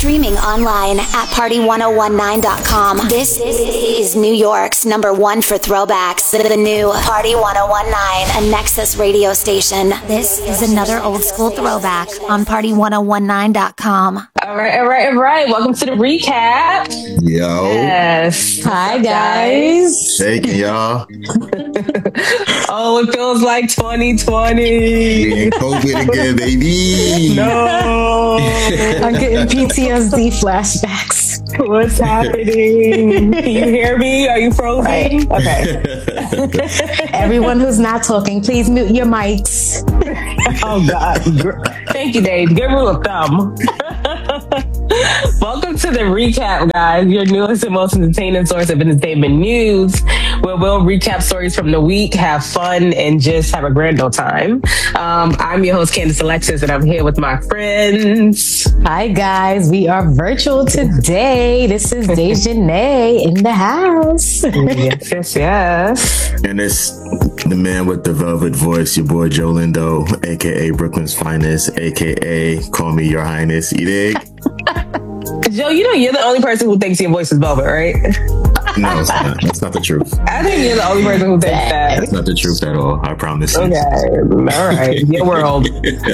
Streaming online at party1019.com. This is New York's number one for throwbacks. The new Party 1019, a Nexus radio station. This is another old school throwback on party1019.com. All right. Welcome to the recap. Yo. Yes. Hi, guys. Shaking, y'all. Oh, it feels like 2020. We ain't COVID again, baby. No. I'm getting PTSD flashbacks. What's happening? Can you hear me? Are you frozen? Right. Okay. Everyone who's not talking, please mute your mics. Oh, God. Thank you, Dave. Good rule of thumb. Welcome to the recap, guys, your newest and most entertaining source of entertainment news, where we'll recap stories from the week, have fun, and just have a grand old time. I'm your host, Candace Alexis, and I'm here with my friends. Hi, guys. We are virtual today. This is Dejanay in the house. Yes. And it's the man with the velvet voice, your boy Joe Lindo, a.k.a. Brooklyn's finest, a.k.a. call me your highness. You dig? Joe, you know you're the only person who thinks your voice is velvet, right? No, it's not. That's not the truth. I think you're the only person who thinks that. That's not the truth at all. I promise you. Okay. All right. Your world.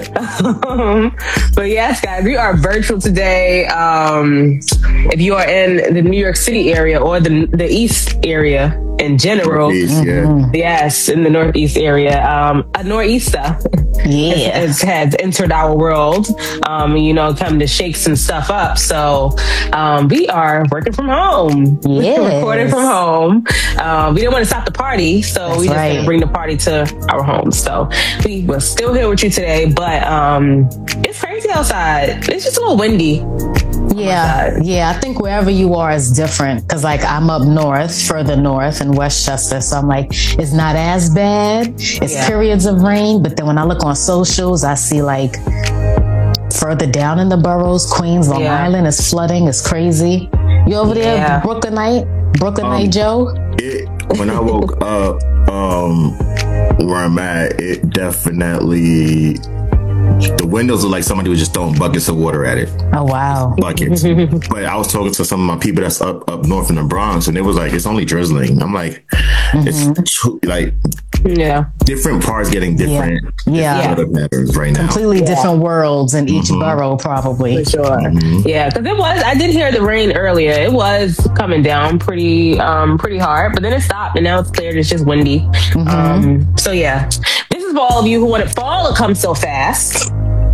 But yes, guys, we are virtual today. If you are in the New York City area or the East area in general. Northeast, yeah. Yes, in the Northeast area. A Nor'easter has entered our world, come to shake some stuff up. So we are working from home. Yes. Recording from home. We didn't want to stop the party, so we just had to bring the party to our home. So we were still here with you today, but it's crazy outside. It's just a little windy. Yeah. I think wherever you are is different because, like, I'm up north, further north in Westchester, so I'm like, it's not as bad. It's periods of rain, but then when I look on socials, I see like further down in the boroughs, Queens, Long Island is flooding. It's crazy. You over there, Brooklynite Joe? When I woke up, where I'm at, it definitely. The windows are like somebody was just throwing buckets of water at it. Oh, wow. Buckets. But I was talking to some of my people that's up north in the Bronx, and it was like, it's only drizzling. I'm like, it's like different parts getting different weather patterns right now. Completely different worlds in each borough, probably. For sure. Yeah, because I did hear the rain earlier. It was coming down pretty hard, but then it stopped and now it's cleared. It's just windy. So yeah. This is for all of you who wanted fall to come so fast.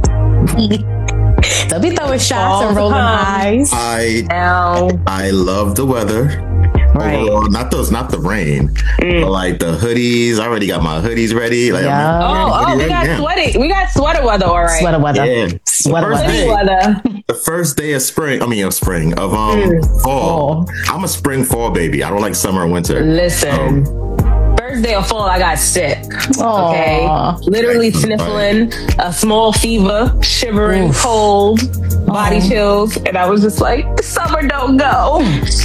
Don't be throwing shots and rolling eyes. I love the weather. Right. Overall, not the rain, but like the hoodies. I already got my hoodies ready. Like, we got sweaty. We got sweater weather, all right. Sweater weather. Yeah. Sweater weather. The first day of fall. I'm a fall baby. I don't like summer or winter. Listen. First day of fall, I got sick. Okay, literally sniffling, a small fever, shivering, cold, body chills, and I was just like, "Summer don't go."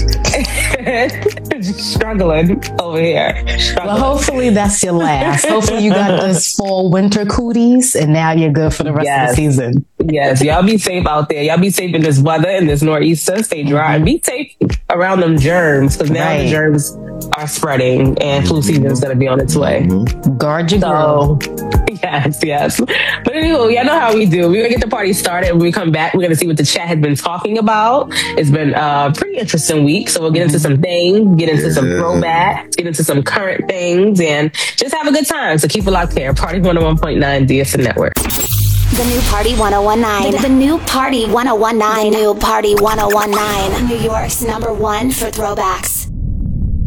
Just struggling over here. Well, hopefully that's your last. Hopefully you got those fall winter cooties, and now you're good for the rest of the season. Yes, y'all be safe out there. Y'all be safe in this weather, in this nor'easter. Stay dry and be safe around them germs, because now the germs are spreading and flu season is going to be on its way. Guard your girl. Yes. But anyway, y'all know how we do. We're going to get the party started. When we come back, we're going to see what the chat has been talking about. It's been a pretty interesting week. So we'll get into some things, get into some throwbacks, get into some current things, and just have a good time. So keep it locked here. Party 101.9 DSN Network. The new Party 1019. The new Party 1019. The new Party 1019. New York's number one for throwbacks.